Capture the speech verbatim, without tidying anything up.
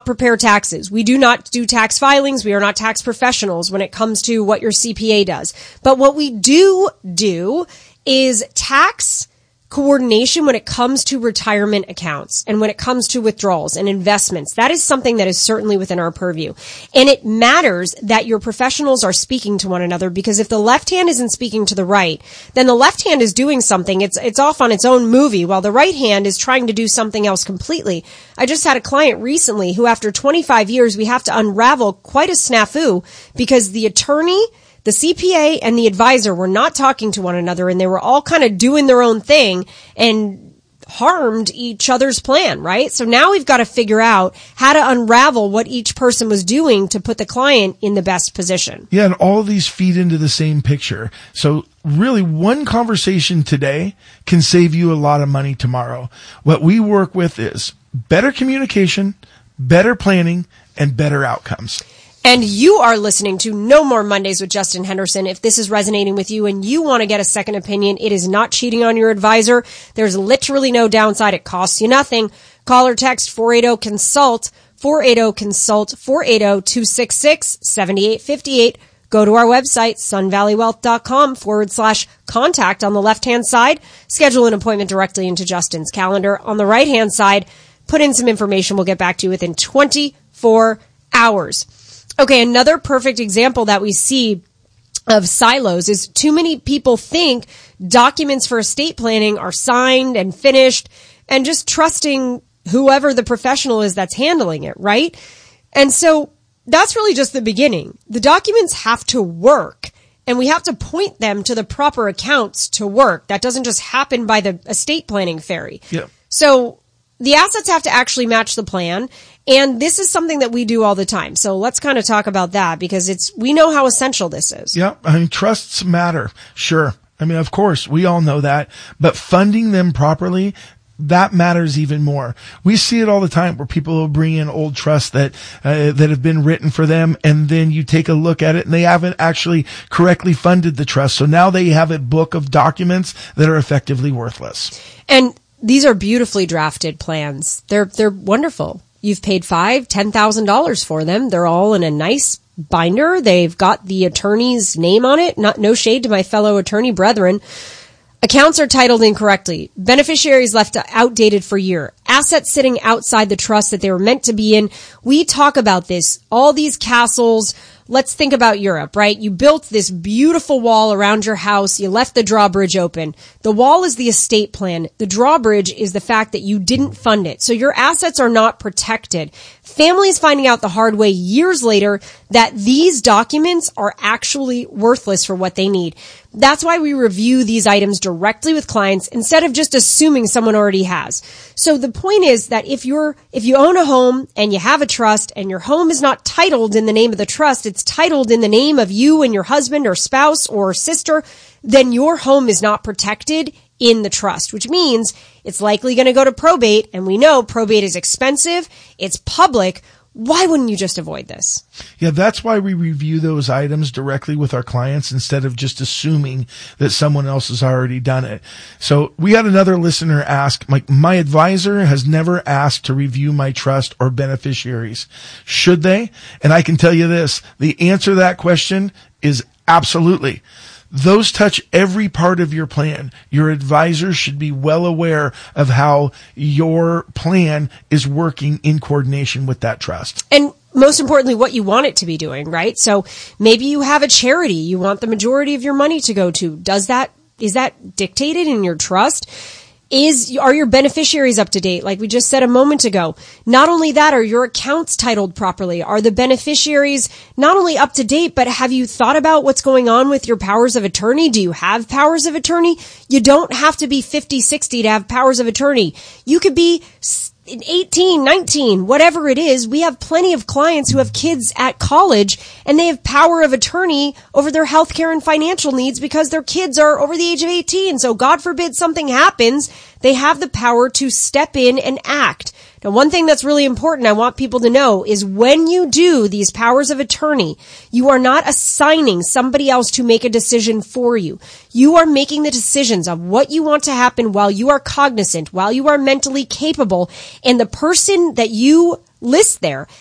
prepare taxes. We do not do tax filings. We are not tax professionals when it comes to what your C P A does. But what we do do is tax coordination when it comes to retirement accounts and when it comes to withdrawals and investments. That is something that is certainly within our purview. And it matters that your professionals are speaking to one another, because if the left hand isn't speaking to the right, then the left hand is doing something. It's, it's off on its own movie while the right hand is trying to do something else completely. I just had a client recently who, after twenty-five years, we have to unravel quite a snafu because the attorney, the C P A, and the advisor were not talking to one another, and they were all kind of doing their own thing and harmed each other's plan, right? So now we've got to figure out how to unravel what each person was doing to put the client in the best position. Yeah, and all of these feed into the same picture. So really, one conversation today can save you a lot of money tomorrow. What we work with is better communication, better planning, and better outcomes. And you are listening to No More Mondays with Justin Henderson. If this is resonating with you and you want to get a second opinion, it is not cheating on your advisor. There's literally no downside. It costs you nothing. Call or text four eight zero consult, four eight zero consult, four eight zero, two six six, seven eight five eight. Go to our website, sunvalleywealth.com forward slash contact on the left-hand side. Schedule an appointment directly into Justin's calendar. On the right-hand side, put in some information. We'll get back to you within twenty-four hours. Okay, another perfect example that we see of silos is too many people think documents for estate planning are signed and finished and just trusting whoever the professional is that's handling it, right? And so that's really just the beginning. The documents have to work, and we have to point them to the proper accounts to work. That doesn't just happen by the estate planning fairy. Yeah. So the assets have to actually match the plan. And this is something that we do all the time. So let's kind of talk about that, because it's, we know how essential this is. Yeah. I mean, trusts matter. Sure. I mean, of course, we all know that, but funding them properly, that matters even more. We see it all the time where people will bring in old trusts that, uh, that have been written for them. And then you take a look at it and they haven't actually correctly funded the trust. So now they have a book of documents that are effectively worthless. And these are beautifully drafted plans. They're, they're wonderful. You've paid five, ten thousand dollars for them. They're all in a nice binder. They've got the attorney's name on it. Not no shade to my fellow attorney brethren. Accounts are titled incorrectly. Beneficiaries left outdated for a year. Assets sitting outside the trust that they were meant to be in. We talk about this. All these castles. Let's think about Europe, right? You built this beautiful wall around your house. You left the drawbridge open. The wall is the estate plan. The drawbridge is the fact that you didn't fund it. So your assets are not protected. Families finding out the hard way years later that these documents are actually worthless for what they need. That's why we review these items directly with clients instead of just assuming someone already has. So the point is that if you're, if you own a home and you have a trust and your home is not titled in the name of the trust, it's titled in the name of you and your husband or spouse or sister, then your home is not protected in the trust, which means it's likely going to go to probate. And we know probate is expensive. It's public. Why wouldn't you just avoid this? Yeah, that's why we review those items directly with our clients instead of just assuming that someone else has already done it. So we had another listener ask, like, my advisor has never asked to review my trust or beneficiaries. Should they? And I can tell you this, the answer to that question is absolutely. Those touch every part of your plan. Your advisor should be well aware of how your plan is working in coordination with that trust. And most importantly, what you want it to be doing, right? So maybe you have a charity you want the majority of your money to go to. Does that, is that dictated in your trust? Is, are your beneficiaries up to date? Like we just said a moment ago. Not only that, are your accounts titled properly? Are the beneficiaries not only up to date, but have you thought about what's going on with your powers of attorney? Do you have powers of attorney? You don't have to be fifty, sixty to have powers of attorney. You could be eighteen, nineteen, whatever it is. We have plenty of clients who have kids at college and they have power of attorney over their healthcare and financial needs because their kids are over the age of eighteen. So God forbid something happens, they have the power to step in and act. Now, one thing that's really important I want people to know is when you do these powers of attorney, you are not assigning somebody else to make a decision for you. You are making the decisions of what you want to happen while you are cognizant, while you are mentally capable, and the person that you list there